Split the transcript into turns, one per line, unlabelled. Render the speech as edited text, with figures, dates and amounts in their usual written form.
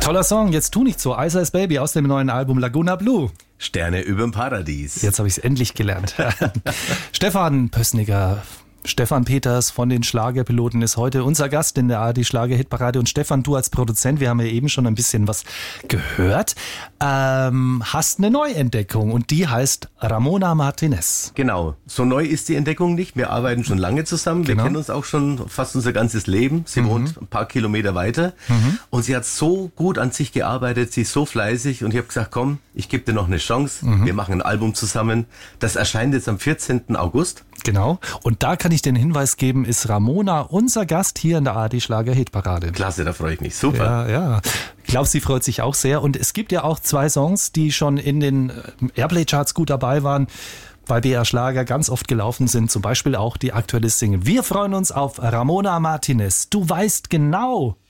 Toller Song, jetzt tu nicht so. Ice Ice Baby aus dem neuen Album Laguna Blue.
Sterne überm Paradies.
Jetzt habe ich es endlich gelernt. Stefan Pößniger, Stefan Peters von den Schlagerpiloten ist heute unser Gast in der ARD Schlager-Hitparade. Und Stefan, du als Produzent, wir haben ja eben schon ein bisschen was gehört, hast eine Neuentdeckung und die heißt Ramona Martinez.
Genau, so neu ist die Entdeckung nicht. Wir arbeiten schon lange zusammen. Wir kennen uns auch schon fast unser ganzes Leben. Sie wohnt ein paar Kilometer weiter und sie hat so gut an sich gearbeitet, sie ist so fleißig und ich habe gesagt, komm, ich gebe dir noch eine Chance. Wir machen ein Album zusammen. Das erscheint jetzt am 14. August.
Genau. Und da kann ich den Hinweis geben, ist Ramona unser Gast hier in der ARD Schlager-Hitparade.
Klasse, da freue ich mich. Super.
Ja. Ich glaube, sie freut sich auch sehr. Und es gibt ja auch 2 Songs, die schon in den Airplay-Charts gut dabei waren, bei BR Schlager ganz oft gelaufen sind. Zum Beispiel auch die aktuelle Single. Wir freuen uns auf Ramona Martinez. Du weißt genau.